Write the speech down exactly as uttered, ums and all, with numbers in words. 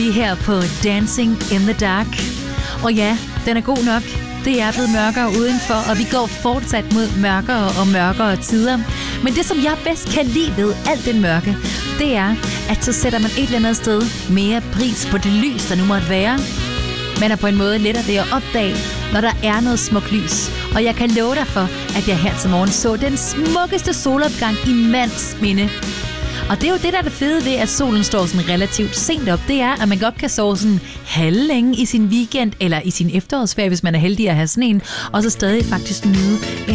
Lige her på Dancing in the Dark. Og ja, den er god nok. Det er blevet mørkere udenfor, og vi går fortsat mod mørkere og mørkere tider. Men det, som jeg bedst kan lide ved alt den mørke, det er, at så sætter man et eller andet sted mere pris på det lys, der nu måtte være. Man er på en måde lettere ved at opdage, når der er noget smukt lys. Og jeg kan love dig for, at jeg her til morgen så den smukkeste solopgang i mands minde. Og det er jo det, der er det fede ved, at solen står sådan relativt sent op. Det er, at man godt kan sove sådan halvlænge i sin weekend eller i sin efterårsferie, hvis man er heldig at have sådan en, og så stadig faktisk nyde